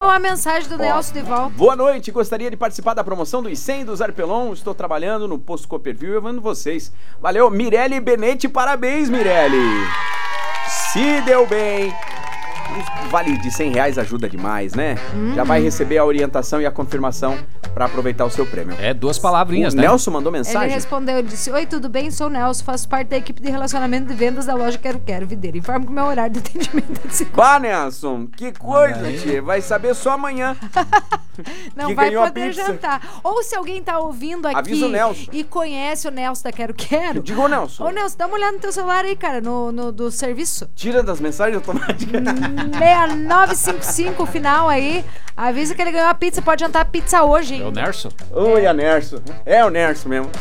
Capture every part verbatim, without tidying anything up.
uma mensagem do Ó, Nelson de volta. Boa noite, gostaria de participar da promoção dos cem do Zarpelon. Estou trabalhando no posto Copperville e vendo vocês. Valeu, Mirelle Benete, parabéns, Mirelle. Se deu bem. Vale de cem reais ajuda demais, né? Hum. Já vai receber a orientação e a confirmação pra aproveitar o seu prêmio. É, duas palavrinhas, o né? Nelson mandou mensagem? Ele respondeu, ele disse: oi, tudo bem? Sou o Nelson, faço parte da equipe de relacionamento de vendas da loja Quero Quero Videira. Informo que o meu horário de atendimento é de segunda. Bah, Nelson, que coisa, tia. Vai saber só amanhã. Não que vai poder jantar. Ou se alguém tá ouvindo aqui Avisa o Nelson. E conhece o Nelson da Quero Quero. Diga o Nelson. Ô, Nelson, dá uma olhada no teu celular aí, cara, no, no do serviço. Tira das mensagens automáticas. seis nove cinco cinco, o final aí. Avisa que ele ganhou a pizza, pode jantar pizza hoje, hein? É o Nerson? Oi, a Nerson. É o Nerson mesmo.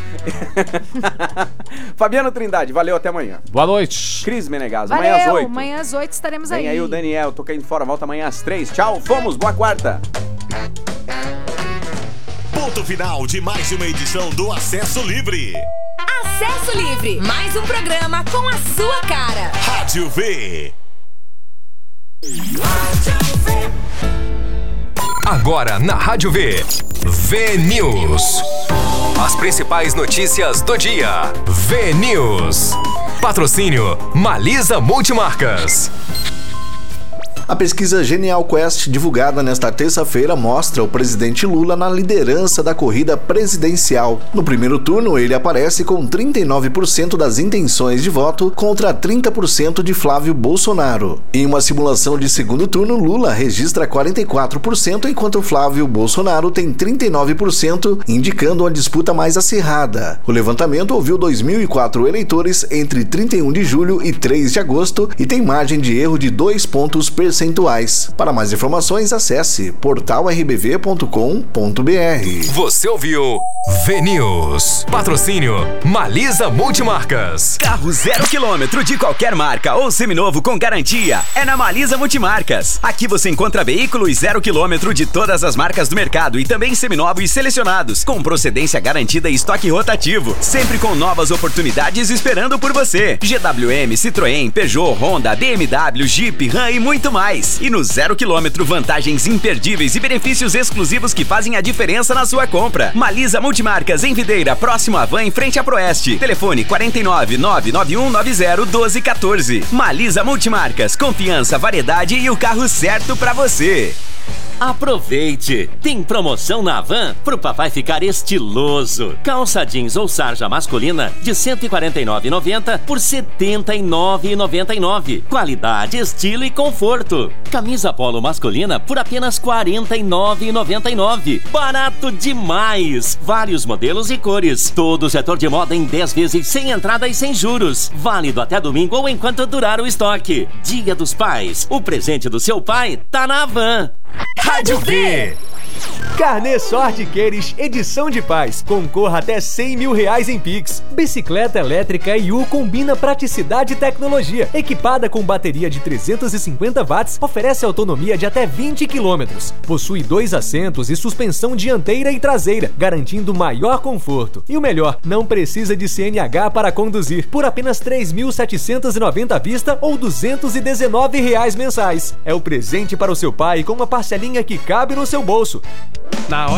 Fabiano Trindade, valeu, até amanhã. Boa noite. Cris Menegas, valeu, amanhã às oito. Amanhã às oito estaremos Vem aí. Vem aí o Daniel, tô caindo fora, volta amanhã às três. Tchau, fomos, boa quarta. Ponto final de mais uma edição do Acesso Livre. Acesso Livre, mais um programa com a sua cara. Rádio V. Agora na Rádio V, V News. As principais notícias do dia. V News. Patrocínio Malisa Multimarcas. A pesquisa Genial Quest, divulgada nesta terça-feira, mostra o presidente Lula na liderança da corrida presidencial. No primeiro turno, ele aparece com trinta e nove por cento das intenções de voto contra trinta por cento de Flávio Bolsonaro. Em uma simulação de segundo turno, Lula registra quarenta e quatro por cento, enquanto Flávio Bolsonaro tem trinta e nove por cento, indicando uma disputa mais acirrada. O levantamento ouviu dois mil e quatro eleitores entre trinta e um de julho e três de agosto e tem margem de erro de dois pontos percentuais. Para mais informações, acesse portal r b v ponto com ponto b r. Você ouviu V News. Patrocínio Malisa Multimarcas. Carro zero quilômetro de qualquer marca ou seminovo com garantia é na Malisa Multimarcas. Aqui você encontra veículos zero quilômetro de todas as marcas do mercado e também seminovos selecionados, com procedência garantida e estoque rotativo, sempre com novas oportunidades esperando por você. G W M, Citroën, Peugeot, Honda, B M W, Jeep, Ram e muito mais. E no zero quilômetro, vantagens imperdíveis e benefícios exclusivos que fazem a diferença na sua compra. Malisa Multimarcas, em Videira, próximo à Van, em frente à Proeste. Telefone quatro nove, nove nove um nove zero, um dois um quatro. Malisa Multimarcas, confiança, variedade e o carro certo pra você. Aproveite! Tem promoção na Havan pro papai ficar estiloso. Calça jeans ou sarja masculina de cento e quarenta e nove reais e noventa centavos por setenta e nove reais e noventa e nove centavos. Qualidade, estilo e conforto. Camisa polo masculina por apenas quarenta e nove reais e noventa e nove centavos. Barato demais! Vários modelos e cores. Todo o setor de moda em dez vezes sem entrada e sem juros. Válido até domingo ou enquanto durar o estoque. Dia dos Pais. O presente do seu pai tá na Havan. Rádio V. Carnê Sorte Queires, edição de paz. Concorra até cem mil reais em Pix. Bicicleta elétrica I U combina praticidade e tecnologia. Equipada com bateria de trezentos e cinquenta watts, oferece autonomia de até vinte quilômetros. Possui dois assentos e suspensão dianteira e traseira, garantindo maior conforto. E o melhor, não precisa de C N H para conduzir, por apenas três mil setecentos e noventa à vista ou duzentos e dezenove reais mensais. É o presente para o seu pai com uma parcelinha que cabe no seu bolso. Na hora